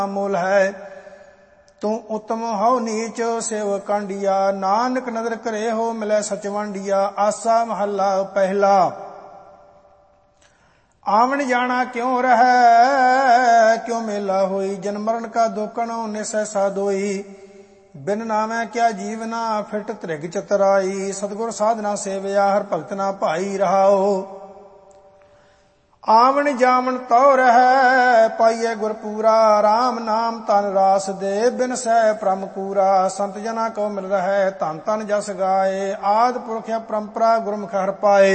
मोल है। तू उत्तम हो नीच सेव कांडिया, नानक नदर करे हो मिले सच वांडिया। आसा महला पहला। आवन जाना क्यों रहे क्यों मेला होई, जन मरण का दोकण निसै साधोई। बिन नामै क्या जीवना फिट त्रिग चतराई, सतगुर साधना सेवया हर भगत ना भाई रहाओ। आवन जावन तो रहे पाइये गुरपूरा, राम नाम तन रास दे बिन सह परम पूरा। संत जना को मिल रहे धन धन जस गाए, आद पुरख परंपरा गुरमुख हर पाए।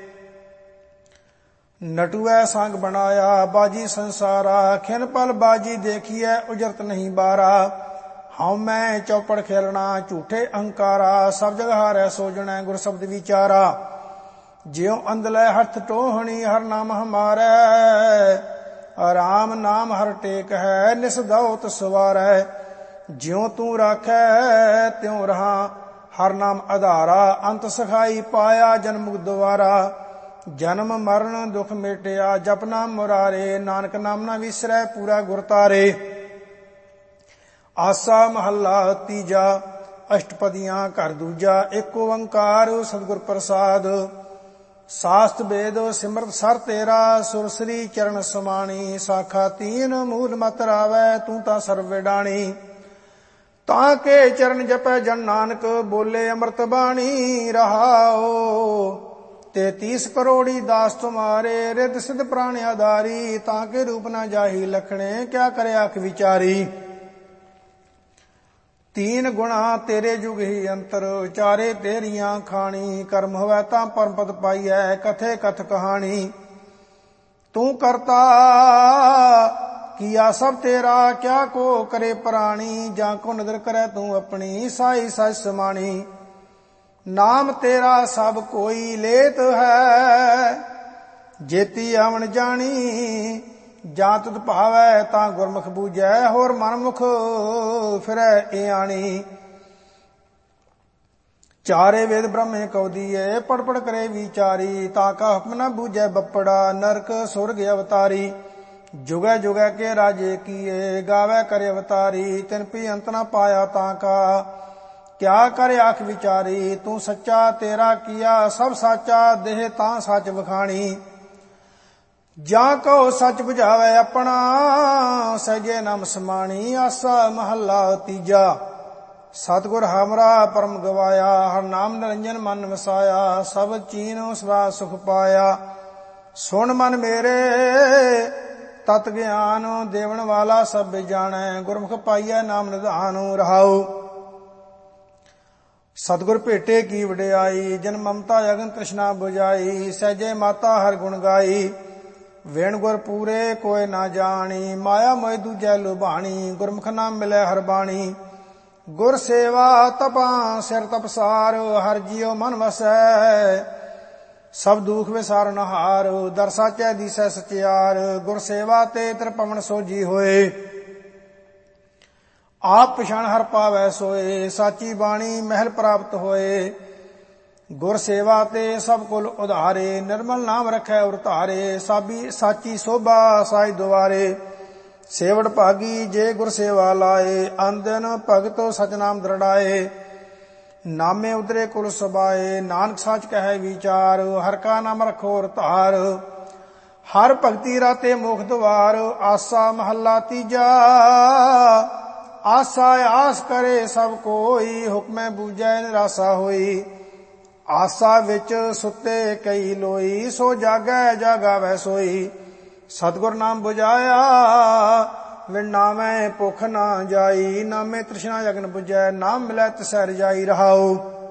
नटुऐ संग बनाया बाजी संसारा, खिन पल बाजी देखिए उजरत नहीं बारा। हम मैं चौपड़ खेलना झूठे अहंकारा, सब जग हारै सोजणै गुर शब्द विचारा। ज्यों अंधलै हथ टोहणी हर नाम हमारै, राम नाम हर टेक है निस दौत सवारै। ज्यों तू राखै त्यों रहा हर नाम आधारा, अंत सखाई पाया जन्म द्वारा। जन्म मरण दुख मेटिया जप नाम मुरारे, नानक नाम ना विसरै पूरा गुर तारे। आसा महला तीजा। अष्टपदियां घर दूजा, एक ओंकार सतगुर प्रसाद। शास्त्र वेद सिमरत सर तेरा, सुरसरी चरण समाणी। साखा तीन मूल मत रावै तू ता सर्व विडाणी। ताके चरण जपै जन नानक, बोले अमृत बाणी रहाओ। 33 करोड़ी दास तुम्हारे, रिद सिद्ध प्राण आधारी। ताके रूप ना जाही लखणे, क्या करे आख विचारी। तीन गुणा तेरे जुग ही अंतर, चारे तेरियां खानी। कर्म होवै तां परम पद पाइयै, कथे कथ कहानी। तू करता किया सब तेरा, क्या को करे प्राणी। जाको नदर करे तू अपनी, साई सच समानी। नाम तेरा सब कोई लेत है, जेती आवन जानी। ਜਾਂ ਤੁਧ ਭਾਵੈ ਤਾਂ ਗੁਰਮੁਖ ਬੂਝੈ, ਹੋਰ ਮਨਮੁਖ ਫਿਰੈ ਏ ਆਣੀ। ਚਾਰੇ ਵੇਦ ਬ੍ਰਹਮੇ ਕਉ ਦੀਏ, ਪੜ ਪੜ ਕਰੇ ਵਿਚਾਰੀ। ਤਾਂ ਕਾ ਹੁਕਮ ਨ ਬੂਝੈ ਬੱਪੜਾ, ਨਰਕ ਸੁਰਗ ਅਵਤਾਰੀ। ਜੁਗੈ ਜੁਗੈ ਕੇ ਰਾਜੇ ਕੀਏ, ਗਾਵੈ ਕਰੇ ਅਵਤਾਰੀ। ਤਿਨ ਪੀ ਅੰਤ ਨ ਪਾਇਆ ਤਾਂ ਕਾ, ਕਿਆ ਕਰੇ ਆਖ ਵਿਚਾਰੀ। ਤੂੰ ਸੱਚਾ ਤੇਰਾ ਕੀਆ ਸਭ ਸਾਚਾ, ਦੇਹ ਤਾਂ ਸੱਚ ਵਖਾਣੀ। ਜਾਂ ਕਉ ਸੱਚ ਬੁਝਾਵੈ ਆਪਣਾ, ਸਹਿਜੇ ਨਾਮ ਸਮਾਣੀ। ਆਸਾ ਮਹੱਲਾ ਤੀਜਾ। ਸਤਿਗੁਰ ਹਮਰਾ ਪਰਮ ਗਵਾਇਆ, ਹਰ ਨਾਮ ਨਿਰੰਜਨ ਮਨ ਵਸਾਇਆ। ਸਭ ਚੀਨੁ ਸਦਾ ਸੁਖ ਪਾਇਆ, ਸੁਣ ਮਨ ਮੇਰੇ ਤਤ ਗਿਆਨ। ਦੇਵਨ ਵਾਲਾ ਸਭ ਜਾਣੈ, ਗੁਰਮੁਖ ਪਾਈਐ ਨਾਮ ਨਿਧਾਨ ਰਹਾਉ। ਸਤਿਗੁਰ ਭੇਟੇ ਕੀ ਵਡਿਆਈ, ਜਨ ਮਮਤਾ ਅਗਨ ਤ੍ਰਿਸ਼ਨਾ ਬੁਝਾਈ। ਸਹਿਜੇ ਮਾਤਾ ਹਰ ਗੁਣ ਗਾਈ, ਵੇਣ ਗੁਰ ਪੂਰੇ ਕੋਇ ਨਾ ਜਾਣੀ। ਮਾਇਆ ਮੋਇ ਦੂਜੈ ਲੁਭਾਣੀ, ਗੁਰਮੁਖ ਨਾਮ ਮਿਲੈ ਹਰ ਬਾਣੀ। ਗੁਰ ਸੇਵਾ ਤਪਾਂ ਸਿਰ ਤਪਸਾਰ, ਹਰ ਜੀਉ ਮਨ ਵਸੈ। ਸਭ ਦੁਖ ਵਿਸਾਰਨ ਹਾਰ, ਦਰ ਸਾਚੈ ਦੀਸੈ ਸਚਿਆਰ। ਗੁਰ ਸੇਵਾ ਤੇ ਤ੍ਰਿਪਵਨ ਸੋਜੀ ਹੋਏ, ਆਪ ਪਛਾਣ ਹਰ ਪਾਵੈ ਸੋਏ। ਸਾਚੀ ਬਾਣੀ ਮਹਿਲ ਪ੍ਰਾਪਤ ਹੋਏ, ਗੁਰ ਸੇਵਾ ਤੇ ਸਭ ਕੁਲ ਉਧਾਰੇ। ਨਿਰਮਲ ਨਾਮ ਰਖੈ ਉਰ ਧਾਰੇ, ਸਾਬੀ ਸਾਚੀ ਸੋਭਾ ਸਾਈ ਦੁਆਰੇ। ਸੇਵੜ ਭਾਗੀ ਜੇ ਗੁਰ ਸੇਵਾ ਲਾਏ, ਅੰਦਨ ਭਗਤੋ ਸਚ ਨਾਮ ਦ੍ਰਿੜਾਏ। ਨਾਮੇ ਉਦਰੇ ਕੁਲ ਸਬਾਏ, ਨਾਨਕ ਸਾਚ ਕਹੈ ਵਿਚਾਰ। ਹਰ ਕਾ ਨਾਮ ਰਖੋ ਉਰ ਧਾਰ, ਹਰ ਭਗਤੀ ਰਾਤੇ ਮੋਖ ਦੁਆਰ। ਆਸਾ ਮਹੱਲਾ ਤੀਜਾ। ਆਸਾ ਆਸ ਕਰੇ ਸਭ ਕੋਈ, ਹੁਕਮੈ ਬੂਝੈ ਨਿਰਾਸਾ ਹੋਈ। ਆਸਾ ਵਿੱਚ ਸੁੱਤੇ ਕਈ ਲੋਈ, ਸੋ ਜਾਗੈ ਜਾਗਾਵੈ ਸੋਈ। ਸਤਿਗੁਰ ਨਾਮ ਬੁਝਾਇਆ ਵਿਣ ਨਾਮੈ ਭੁਖ ਨਾ ਜਾਈ। ਨਾਮੇ ਤ੍ਰਿਸ਼ਨਾ ਅਗਨ ਬੁਝੈ, ਨਾਮ ਮਿਲੈ ਤਿਸੈ ਰਜਾਈ ਰਹਾਉ।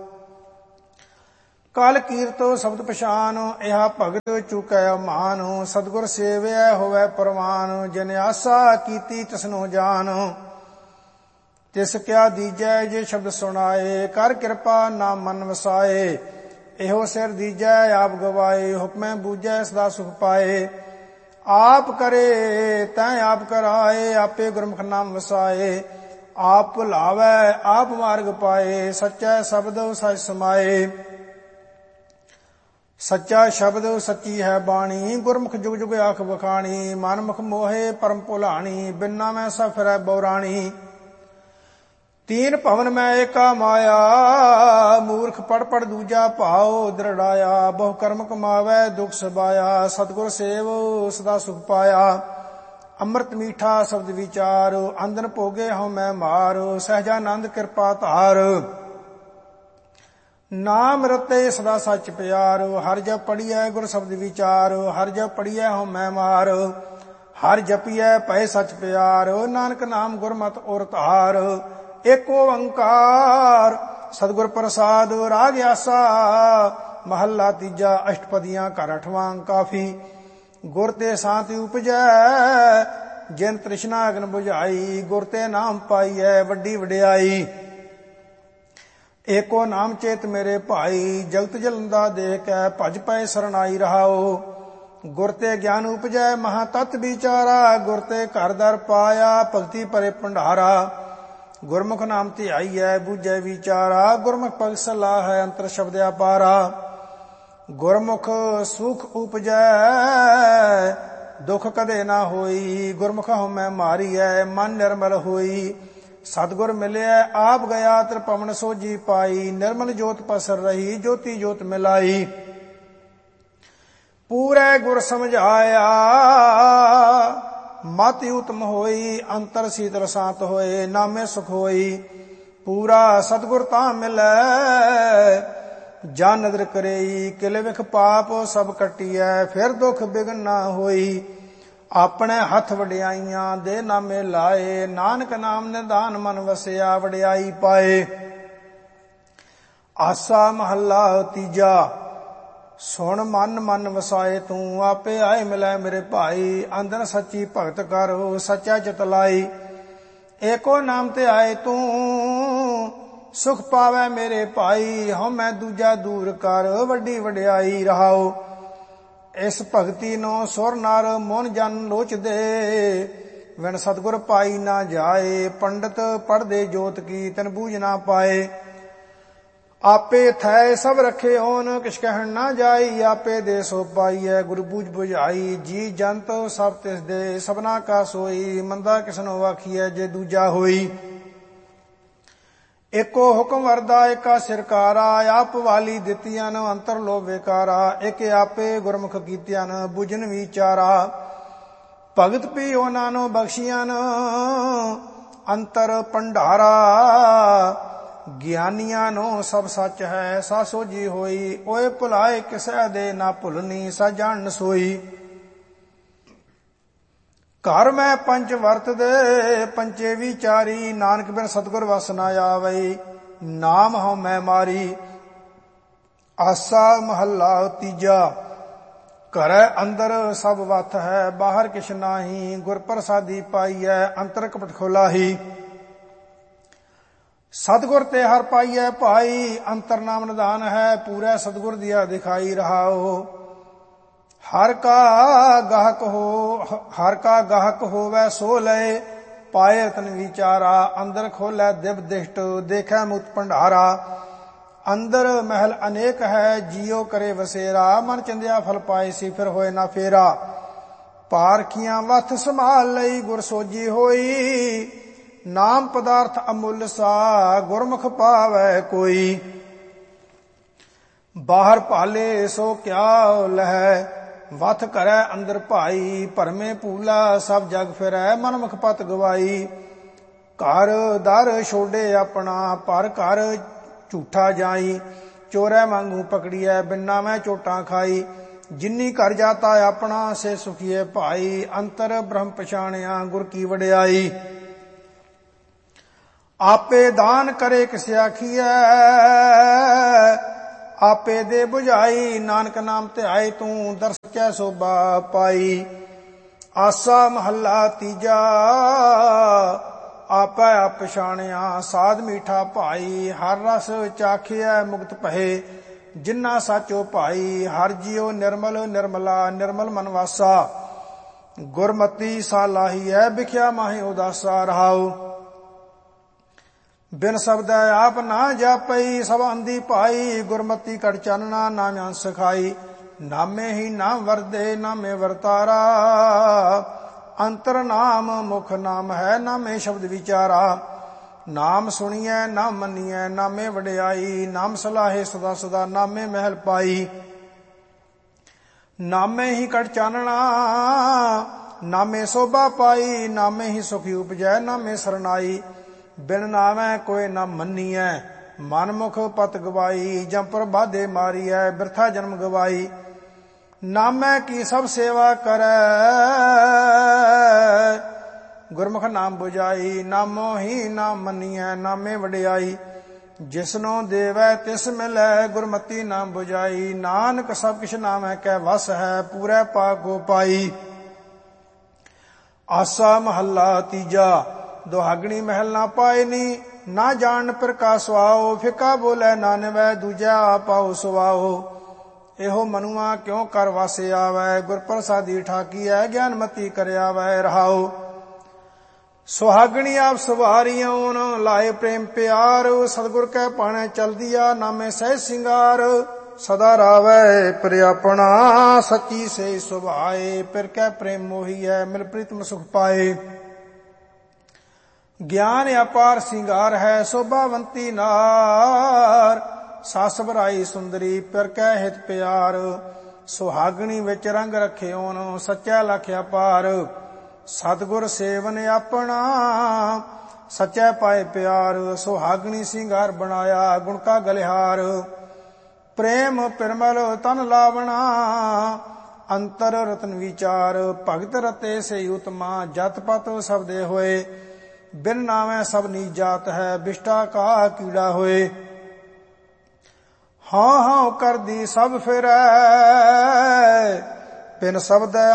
ਕਲ ਕੀਰਤੋ ਸ਼ਬਦ ਪਛਾਨ, ਇਹਾ ਭਗਤ ਚੁਕੈ ਮਾਨ। ਸਤਿਗੁਰ ਸੇਵਿਆ ਹੋਵੈ ਪ੍ਰਵਾਨ, ਜਿਨ ਆਸਾ ਕੀਤੀ ਤਿਸਨੋ ਜਾਨ। ਤਿਸ ਕਿਆ ਦੀਜੈ ਜੇ ਸ਼ਬਦ ਸੁਣਾਏ, ਕਰ ਕਿਰਪਾ ਨਾਮ ਮਨ ਵਸਾਏ। ਇਹੋ ਸਿਰ ਦੀਜੈ ਆਪ ਗਵਾਏ, ਹੁਕਮੈ ਬੂਝੈ ਸਦਾ ਸੁਖ ਪਾਏ। ਆਪ ਕਰੇ ਤੈਂ ਆਪ ਕਰਾਏ, ਆਪੇ ਗੁਰਮੁਖ ਨਾਮ ਵਸਾਏ। ਆਪ ਭੁਲਾਵੈ ਆਪ ਮਾਰਗ ਪਾਏ, ਸੱਚੈ ਸ਼ਬਦ ਸਚ ਸਮਾਏ। ਸੱਚਾ ਸ਼ਬਦ ਸੱਚੀ ਹੈ ਬਾਣੀ, ਗੁਰਮੁਖ ਜੁਗ ਜੁਗ ਆਖ ਵਖਾਣੀ। ਮਨਮੁਖ ਮੋਹੇ ਪਰਮ ਭੁਲਾਣੀ, ਬਿਨਾ ਮੈਂ ਸਭ ਫਿਰੈ ਬਉਰਾਣੀ। ਤੀਨ ਭਵਨ ਮੈਂ ਏਕਾ ਮਾਇਆ, ਮੂਰਖ ਪੜ ਪੜ ਦੂਜਾ ਭਾਉ ਦ੍ਰਿੜਾਇਆ। ਬਹੁ ਕਰਮ ਕਮਾਵੈ ਦੁਖ ਸਬਾਇਆ, ਸਤਿਗੁਰ ਸੇਵ ਸਦਾ ਸੁਖ ਪਾਇਆ। ਅੰਮ੍ਰਿਤ ਮੀਠਾ ਸ਼ਬਦ ਵਿਚਾਰ, ਅੰਦਨ ਭੋਗੇ ਹਉ ਮੈਂ ਮਾਰ। ਸਹਿਜਾਨੰਦ ਕਿਰਪਾ ਧਾਰ, ਨਾਮ ਰਤੇ ਸਦਾ ਸੱਚ ਪਿਆਰ। ਹਰ ਜਪ ਪੜੀਐ ਗੁਰ ਸ਼ਬਦ ਵਿਚਾਰ, ਹਰ ਜਪ ਪੜੀਐ ਹਉ ਮੈਂ ਮਾਰ। ਹਰ ਜਪੀਐ ਭਏ ਸੱਚ ਪਿਆਰ, ਨਾਨਕ ਨਾਮ ਗੁਰਮਤਿ ਔਰ ਧਾਰ। ਏਕ ਓੰਕਾਰ ਸਤਿਗੁਰ ਪ੍ਰਸਾਦ, ਰਾਗ ਆਸਾ ਮਹੱਲਾ ਤੀਜਾ। ਅਸ਼ਟਪਦੀਆਂ ਘਰ ਅਠਵਾਂ ਕਾਫੀ, ਗੁਰ ਤੇ ਸ਼ਾਂਤੀ ਉਪਜੈ। ਜਿਨ ਤ੍ਰਿਸ਼ਨਾ ਅਗਨ ਬੁਝਾਈ, ਗੁਰ ਤੇ ਨਾਮ ਪਾਈਐ ਵੱਡੀ ਵਡਿਆਈ। ਏਕੋ ਨਾਮ ਚੇਤ ਮੇਰੇ ਭਾਈ, ਜਗਤ ਜਲੰਦਾ ਦੇਖ ਕੈ ਭਜ ਪਏ ਸਰਨਾਈ ਰਹਾਓ। ਗੁਰ ਤੇ ਗਿਆਨ ਉਪਜੈ ਮਹਾ ਤਤ ਵਿਚਾਰਾ, ਗੁਰ ਤੇ ਘਰ ਦਰ ਪਾਇਆ ਭਗਤੀ ਭਰੇ ਭੰਡਾਰਾ। ਗੁਰਮੁਖ ਨਾਮ ਧਿਆਈਐ ਬੂਝੈ ਵਿਚਾਰਾ, ਗੁਰਮੁਖ ਭਗਤ ਸਲਾਹ ਹੈ ਅੰਤਰ ਸ਼ਬਦ ਅਪਾਰਾ। ਗੁਰਮੁਖ ਸੁਖ ਉਪਜੈ ਦੁਖ ਕਦੇ ਨਾ ਹੋਈ, ਗੁਰਮੁਖ ਹਉਮੈ ਮਾਰੀਐ ਮਨ ਨਿਰਮਲ ਹੋਈ। ਸਤਿਗੁਰ ਮਿਲਿਆ ਆਪ ਗਿਆ ਤ੍ਰਿਪਵਨ ਸੋਝੀ ਪਾਈ, ਨਿਰਮਲ ਜੋਤ ਪਸਰ ਰਹੀ ਜੋਤੀ ਜੋਤ ਮਿਲਾਈ। ਪੂਰੇ ਗੁਰ ਸਮਝਾਇਆ ਮਤ ਉਤਮ ਹੋਈ, ਅੰਤਰ ਸੀਤਲ ਸਾਤ ਹੋਏ ਨਾਮੇ ਸੁਖ ਹੋਈ। ਪੂਰਾ ਸਤਿਗੁਰ ਤਾਂ ਮਿਲੈ ਜਾ ਨਦਰ ਕਰੇਈ, ਕਿਲੇ ਵਿਖ ਪਾਪ ਸਭ ਕੱਟੀਐ ਫਿਰ ਦੁਖ ਬਿਗਨ ਨਾ ਹੋਈ। ਆਪਣੇ ਹੱਥ ਵਡਿਆਈਆਂ ਦੇ ਨਾਮੇ ਲਾਏ, ਨਾਨਕ ਨਾਮ ਨਿਧਾਨ ਮਨ ਵਸਿਆ ਵਡਿਆਈ ਪਾਏ। ਆਸਾ ਮਹੱਲਾ ਤੀਜਾ। ਸੁਣ ਮਨ ਮਨ ਵਸਾਏ ਤੂੰ, ਆਪੇ ਆਏ ਮਿਲੈ ਮੇਰੇ ਭਾਈ। ਅੰਦਰ ਸੱਚੀ ਭਗਤ ਕਰੋ ਸੱਚਾ ਚਿਤ ਲਾਈ। ਏਕੋ ਨਾਮ ਤੇ ਆਏ ਤੂੰ, ਸੁਖ ਪਾਵੈ ਮੇਰੇ ਭਾਈ। ਹਉਮੈ ਦੂਜਾ ਦੂਰ ਕਰ ਵੱਡੀ ਵਡਿਆਈ ਰਹਾਓ। ਇਸ ਭਗਤੀ ਨੂੰ ਸੁਰ ਨਰ ਮਨ ਜਨ ਲੋਚਦੇ, ਵਿਣ ਸਤਿਗੁਰ ਪਾਈ ਨਾ ਜਾਏ। ਪੰਡਤ ਪੜ੍ਹਦੇ ਜੋਤ ਕੀ ਤਨ ਬੂਝ ਨਾ ਪਾਏ। ਆਪੇ ਥੈ ਸਭ ਰਖੇ ਓਨ, ਕਿਛ ਕਹਿਣ ਨਾ ਜਾਈ। ਆਪੇ ਦੇ ਸੋ ਪਾਈਐ ਗੁਰ ਬੂਝ ਬੁਝਾਈ। ਜੀ ਜੰਤ ਸਭ ਤਿਸ ਦੇ ਸਭਨਾ ਕਾ ਸੋਈ, ਮੰਦਾ ਕਿਸਨੋ ਆਖੀਐ ਜੇ ਦੂਜਾ ਹੋਈ। ਏਕੋ ਹੁਕਮ ਵਰਦਾ ਏਕਾ ਸਿਰਕਾਰਾ, ਆਪ ਵਾਲੀ ਦਿੱਤੀਆਂ ਨ ਅੰਤਰ ਲੋ ਵਿਕਾਰਾ। ਇੱਕ ਆਪੇ ਗੁਰਮੁਖ ਕੀਤਿਆਂ ਨ ਬੁਝਨ ਵਿਚਾਰਾ, ਭਗਤ ਪੀ ਉਹਨਾਂ ਨੂੰ ਬਖਸ਼ੀਆਂ ਨ ਅੰਤਰ ਭੰਡਾਰਾ। ਗਿਆਨੀਆਂ ਨੂੰ ਸਭ ਸੱਚ ਹੈ ਸਾ ਸੋਝੀ ਹੋਈ, ਓਏ ਭੁਲਾਏ ਕਿਸੈ ਦੇ ਨਾ ਭੁਲਨੀ ਸਾ ਜਾਣ ਸੋਈ। ਘਰ ਮੈਂ ਪੰਚ ਵਰਤਦੇ ਪੰਚੇ ਵਿਚਾਰੀ, ਨਾਨਕ ਬਿਨ ਸਤਿਗੁਰ ਵਸ ਨਾ ਆਵਈ ਨਾਮ ਹਉ ਮੈਂ ਮਾਰੀ। ਆਸਾ ਮਹੱਲਾ ਤੀਜਾ। ਘਰੈ ਅੰਦਰ ਸਭ ਵਤ ਹੈ ਬਾਹਰ ਕਿਛ ਨਾਹੀ, ਗੁਰ ਪ੍ਰਸਾਦੀ ਪਾਈਐ ਅੰਤਰ ਕਪਟ ਖੋਲਾਹੀ। ਸਤਿਗੁਰ ਤੇ ਹਰ ਪਾਈਐ ਭਾਈ, ਅੰਤਰ ਨਾਮ ਨਿਧਾਨ ਹੈ ਪੂਰਾ ਸਤਿਗੁਰ ਦੀਆ ਦਿਖਾਈ ਰਹਾਓ। ਹਰ ਕਾ ਗਾਹਕ ਹੋਵੈ ਸੋ ਲਏ, ਪਾਏ ਤਨ ਵਿਚਾਰਾ। ਅੰਦਰ ਖੋਲੈ ਦਿਵ ਦਿਸ਼ਟ ਦੇਖੈ ਮੁਕਤ ਭੰਡਾਰਾ। ਅੰਦਰ ਮਹਿਲ ਅਨੇਕ ਹੈ ਜੀਉ ਕਰੇ ਵਸੇਰਾ, ਮਨ ਚੰਦਿਆ ਫਲ ਪਾਏ ਸੀ ਫਿਰ ਹੋਏ ਨਾ ਫੇਰਾ। ਪਾਰਖੀਆਂ ਵਥ ਸੰਭਾਲ ਲਈ ਗੁਰ ਸੋਝੀ ਹੋਈ, ਨਾਮ ਪਦਾਰਥ ਅਮੁੱਲ ਸਾ ਗੁਰਮੁਖ ਪਾਵੈ ਕੋਈ। ਬਾਹਰ ਭਾਲੇ ਸੋ ਕਿਆ ਲਹੈ, ਵਥ ਕਰੈ ਅੰਦਰ ਭਾਈ। ਭਰਮੇ ਭੂਲਾ ਸਭ ਜਗ ਫਿਰੈ ਮਨਮੁਖ ਪਤ ਗਵਾਈ। ਘਰ ਦਰ ਛੋਡੇ ਆਪਣਾ ਪਰ ਘਰ ਝੂਠਾ ਜਾਈ, ਚੋਰੈ ਵਾਂਗੂ ਪਕੜੀਐ ਬਿਨਾ ਮੈਂ ਚੋਟਾਂ ਖਾਈ। ਜਿਨੀ ਘਰ ਜਾਤਾ ਆਪਣਾ ਸੇ ਸੁਖੀਏ ਭਾਈ, ਅੰਤਰ ਬ੍ਰਹਮ ਪਛਾਣਿਆ ਗੁਰ ਕੀ ਵਡਿਆਈ। ਆਪੇ ਦਾਨ ਕਰੇ ਕਿਸ ਆਖੀਐ, ਆਪੇ ਦੇ ਬੁਝਾਈ। ਨਾਨਕ ਨਾਮ ਧਿਆਏ ਤੂੰ ਦਰ ਸਚੈ ਸੋਭਾ ਪਾਈ। ਆਸਾ ਮਹੱਲਾ ਤੀਜਾ। ਆਪੈ ਆਪ ਪਛਾਣਿਆ ਸਾਧ ਮੀਠਾ ਭਾਈ, ਹਰ ਰਸ ਚਾਖਿਐ ਮੁਕਤ ਭਏ ਜਿਨਾ ਸਾਚੋ ਭਾਈ। ਹਰ ਜੀਉ ਨਿਰਮਲ ਨਿਰਮਲਾ ਨਿਰਮਲ ਮਨ ਵਾਸਾ, ਗੁਰਮਤੀ ਸਾ ਲਾਹੀਐ ਵਿਖਿਆ ਮਾਹੇ ਉਦਾਸਾ ਰਹਾਉ। ਬਿਨ ਸ਼ਬਦੈ ਆਪ ਨਾ ਜਾਪਈ, ਸਭ ਅੰਧੀ ਭਾਈ, ਗੁਰਮਤੀ ਕੜ ਚਾਨਣਾ ਨਾਮ ਅੰਸ ਖਾਈ। ਨਾਮੇ ਹੀ ਨਾਮ ਵਰਦੇ ਨਾਮੇ ਵਰਤਾਰਾ, ਅੰਤਰ ਨਾਮ ਮੁਖ ਨਾਮ ਹੈ ਨਾਮੇ ਸ਼ਬਦ ਵਿਚਾਰਾ। ਨਾਮ ਸੁਣੀਐ ਨਾਮ ਮੰਨੀਐ ਨਾਮੇ ਵਡਿਆਈ, ਨਾਮ ਸਲਾਹੇ ਸਦਾ ਸਦਾ ਨਾਮੇ ਮਹਿਲ ਪਾਈ। ਨਾਮੇ ਹੀ ਕੜ ਚਾਨਣਾ ਨਾਮੇ ਸੋਭਾ ਪਾਈ, ਨਾਮੇ ਹੀ ਸੁਖੀ ਉਪਜੈ ਨਾਮੇ ਸਰਨਾਈ। ਬਿਨ ਨਾਮੈ ਕੋਇ ਨਾ ਮੰਨੀਐ, ਮਨ ਮੁਖ ਪਤ ਗਵਾਈ, ਜੰਪਰ ਬਾਧੇ ਮਾਰੀਐ ਬਿਰਥਾ ਜਨਮ ਗਵਾਈ। ਨਾਮੈ ਕੀ ਸਭ ਸੇਵਾ ਕਰੈ, ਗੁਰਮੁਖ ਨਾਮ 부ਝਾਈ, ਨਾਮੋ ਹੀ ਨਾਮ ਮੰਨੀਐ ਨਾਮੇ ਵਡਿਆਈ। ਜਿਸਨੂੰ ਦੇਵੈ ਤਿਸ ਮਿਲੈ, ਗੁਰਮਤੀ ਨਾਮ 부ਝਾਈ। ਨਾਨਕ ਸਭ ਕਿਛ ਨਾਮੈ ਕੈ ਵਸ ਹੈ, ਪੂਰੈ ਪਾਕ ਕੋ ਪਾਈ। ਆਸਾ ਮਹੱਲਾ ਤੀਜਾ। ਦੁਹਾਗਣੀ ਮਹਿਲ ਨਾ ਪਾਇਨੀ, ਨਾ ਜਾਣ ਪ੍ਰਕਾਸ਼ ਸੁਆਓ। ਫਿੱਕਾ ਬੋਲੇ ਨਾ ਨਿਵੈ, ਦੂਜਾ ਆਪਾਓ ਸੁਆਓ। ਇਹੋ ਮਨੁਆ ਕਿਉ ਕਰ ਵਾਸੇ ਆਵੈ, ਗੁਰ ਪ੍ਰਸਾਦੀ ਠਾਕੀਐ ਗਿਆਨਮਤੀ ਕਰਿਆਵੈ ਰਹਾਓ। ਸੁਹਾਗਣੀ ਆਪ ਸਵਾਰੀਆਂ ਲਾਏ ਪ੍ਰੇਮ ਪਿਆਰ, ਸਤਿਗੁਰ ਕੈ ਪਾਣੈ ਚਲਦੀਆ ਨਾਮੇ ਸਹਿ ਸਿੰਗਾਰ। ਸਦਾ ਰਾਵੈ ਪ੍ਰਿਆਪਣਾ, ਸੱਚੀ ਸੇ ਸੁਭਾਏ, ਪਿਰ ਕੈ ਪ੍ਰੇਮ ਮੋਹੀਐ ਮਿਲ ਪ੍ਰੀਤਮ ਸੁਖ ਪਾਏ। ਗਿਆਨ ਅਪਾਰ ਸਿੰਗਾਰ ਹੈ, ਸ਼ੋਭਾਵੰਤੀ ਨਾਰ, ਸੱਸ ਬਰਾਈ ਸੁੰਦਰੀ ਪਿਰ ਕੈ ਹਿਤ ਪਿਆਰ। ਸੁਹਾਗਣੀ ਵਿੱਚ ਰੰਗ ਰਖਿਓਨ, ਸੱਚਾ ਲਖਿਆ ਪਾਰ। ਸਤਿਗੁਰ ਸੇਵਨ ਆਪਣਾ, ਸੱਚੈ ਪਾਏ ਪਿਆਰ। ਸੁਹਾਗਣੀ ਸਿੰਗਾਰ ਬਣਾਇਆ, ਗੁਣ ਕਾ ਗਲਿਹਾਰ। ਪ੍ਰੇਮ ਪਿਰਮਲ ਤਨ ਲਾਵਣਾ, ਅੰਤਰ ਰਤਨ ਵਿਚਾਰ। ਭਗਤ ਰਤੇ ਸੇ ਉਤਮਾ, ਜਤ ਪਤ ਸਬਦੇ ਹੋਏ। ਬਿਨ ਨਾਮੈ ਸਭ ਨੀ ਜਾਤ ਹੈ, ਬਿਸ਼ਟਾ ਕਾ ਕੀੜਾ ਹੋਏ। ਹਾਂ ਹਾਂ ਕਰਦੀ ਸਭ ਫਿਰੈ, ਬਿਨ ਸ਼ਬਦੈ